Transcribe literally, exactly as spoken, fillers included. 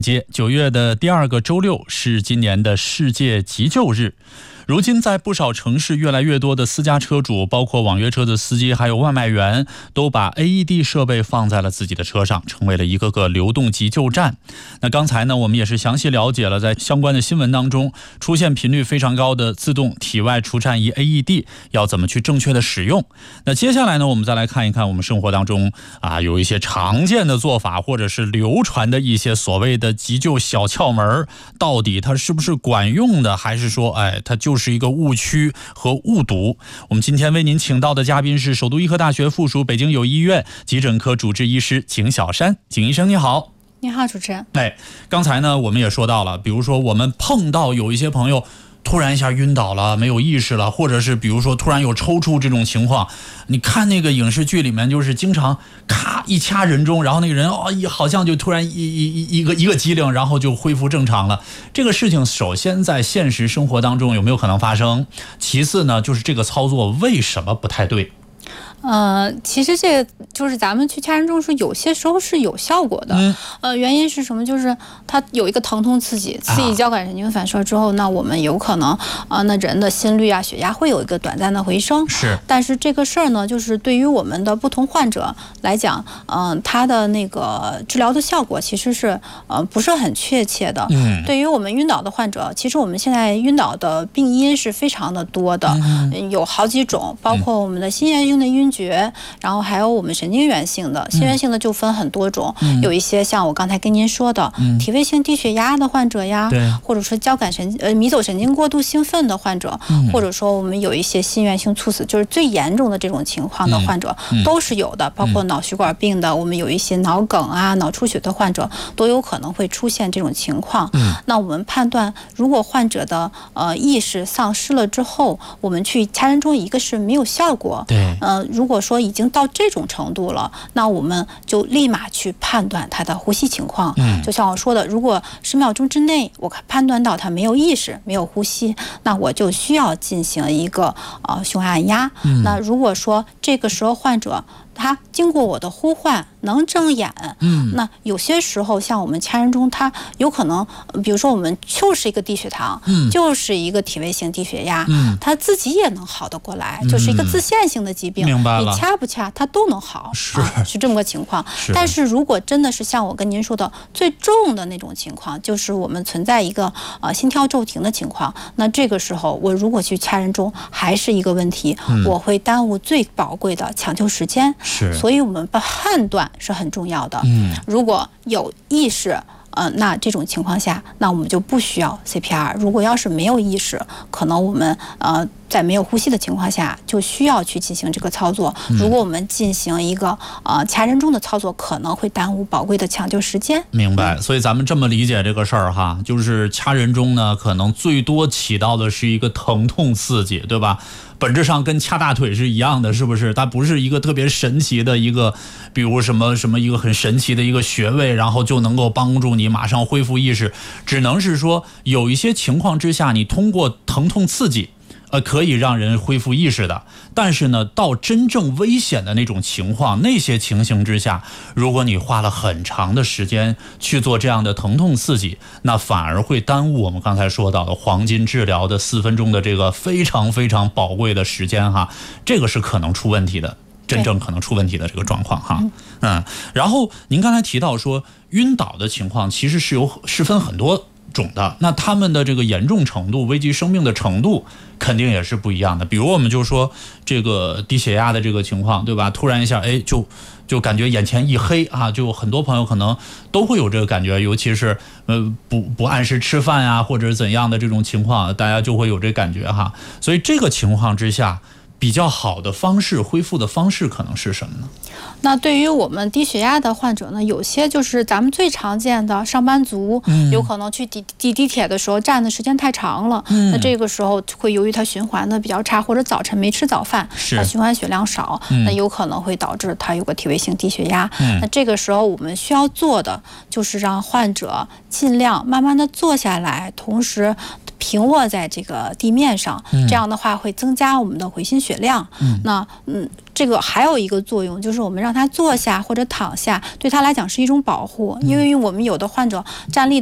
节九月的第二个周六是今年的世界急救日。如今在不少城市，越来越多的私家车主，包括网约车的司机还有外卖员，都把 A E D 设备放在了自己的车上，成为了一个个流动急救站。那刚才呢，我们也是详细了解了在相关的新闻当中出现频率非常高的自动体外除颤仪 A E D 要怎么去正确的使用。那接下来呢，我们再来看一看我们生活当中啊有一些常见的做法，或者是流传的一些所谓的急救小窍门，到底它是不是管用的，还是说哎它就是一个误区和误读。我们今天为您请到的嘉宾是首都医科大学附属北京友谊医院急诊科主治医师景小山。景医生你好。 你好，主持人。 哎，刚才呢我们也说到了，比如说我们碰到有一些朋友突然一下晕倒了，没有意识了，或者是比如说突然有抽搐这种情况，你看那个影视剧里面就是经常咔一掐人中，然后那个人哦好像就突然一一一个一个机灵，然后就恢复正常了。这个事情首先在现实生活当中有没有可能发生？其次呢，就是这个操作为什么不太对？ 呃，其实这个就是咱们去掐人中是有些时候是有效果的，嗯、呃，原因是什么？就是它有一个疼痛刺激，刺激交感神经反射之后，啊、那我们有可能啊、呃，那人的心率啊、血压会有一个短暂的回升。 是， 但是这个事儿呢，就是对于我们的不同患者来讲，嗯、呃，它的那个治疗的效果其实是呃不是很确切的。嗯，对于我们晕倒的患者，其实我们现在晕倒的病因是非常的多的，嗯、有好几种，包括我们的心源性的晕厥，然后还有我们神经源性的，心源性的就分很多种，嗯、有一些像我刚才跟您说的，嗯、体位性低血压的患者呀，或者说交感神呃迷走神经过度兴奋的患者，嗯、或者说我们有一些心源性猝死，就是最严重的这种情况的患者，嗯、都是有的，包括脑血管病的，我们有一些脑梗啊、脑出血的患者都有可能会出现这种情况。嗯、那我们判断，如果患者的呃意识丧失了之后，我们去掐人中，一个是没有效果，对，呃，如果说已经到这种程度了，那我们就立马去判断他的呼吸情况。嗯，就像我说的，如果十秒钟之内我判断到他没有意识、没有呼吸，那我就需要进行一个呃胸按压。嗯，那如果说这个时候患者他经过我的呼唤能睁眼，嗯，那有些时候像我们掐人中，他有可能，比如说我们就是一个低血糖，嗯，就是一个体位性低血压，嗯，他自己也能好得过来，嗯、就是一个自限性的疾病，明白了，你掐不掐他都能好，是、啊、是这么个情况。是，但是如果真的是像我跟您说的最重的那种情况，就是我们存在一个呃心跳骤停的情况，那这个时候我如果去掐人中还是一个问题，嗯、我会耽误最宝贵的抢救时间。是，所以我们判断是很重要的。嗯，如果有意识，呃，那这种情况下，那我们就不需要 C P R。如果要是没有意识，可能我们呃在没有呼吸的情况下，就需要去进行这个操作。如果我们进行一个呃掐人中的操作，可能会耽误宝贵的抢救时间。 明白。所以咱们这么理解这个事儿哈，就是掐人中呢，可能最多起到的是一个疼痛刺激，对吧？本质上跟掐大腿是一样的，是不是？它不是一个特别神奇的一个，比如什么什么一个很神奇的一个穴位，然后就能够帮助你马上恢复意识。只能是说有一些情况之下，你通过疼痛刺激呃，可以让人恢复意识的，但是呢，到真正危险的那种情况，那些情形之下，如果你花了很长的时间去做这样的疼痛刺激，那反而会耽误我们刚才说到的黄金治疗的四分钟的这个非常非常宝贵的时间哈，这个是可能出问题的，真正可能出问题的这个状况哈。嗯，然后您刚才提到说晕倒的情况其实是有是分很多种的，那他们的这个严重程度、危及生命的程度肯定也是不一样的。比如我们就说这个低血压的这个情况，对吧？突然一下，哎，就就感觉眼前一黑啊，就很多朋友可能都会有这个感觉，尤其是呃不不按时吃饭呀、啊，或者怎样的这种情况，大家就会有这感觉哈。所以这个情况之下，比较好的方式恢复的方式可能是什么呢？ 那对于我们低血压的患者呢，有些就是咱们最常见的上班族，嗯、有可能去抵抵地铁的时候站的时间太长了，嗯、那这个时候会由于他循环的比较差，或者早晨没吃早饭，他循环血量少，嗯、那有可能会导致他有个体位性低血压。嗯、那这个时候我们需要做的就是让患者尽量慢慢的坐下来，同时平卧在这个地面上，这样的话会增加我们的回心血量。嗯、那嗯， 这个还有一个作用，就是我们让他坐下或者躺下，对他来讲是一种保护，因为我们有的患者站立